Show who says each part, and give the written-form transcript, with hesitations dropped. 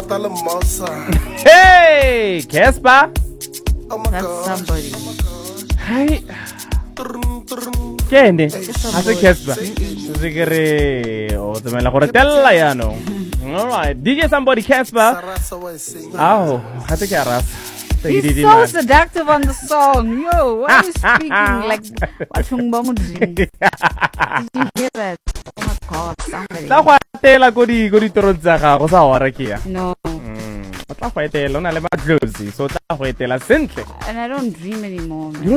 Speaker 1: Hey, Casper.
Speaker 2: That's somebody.
Speaker 1: Hi. Kene. Ase Casper. Zikere. O tsamela gore tella yano. All right. DJ somebody Casper. Ow, hate ke aras.
Speaker 2: He's so seductive on the song. Yo, why are you speaking like Did you hear that? Oh my God, somebody.
Speaker 1: Tla go atela go di torong tsa gago sa hora ke ya.
Speaker 2: No.
Speaker 1: Tla go etela ona le matlosi so tla go etela sentle.
Speaker 2: And I don't dream anymore, man.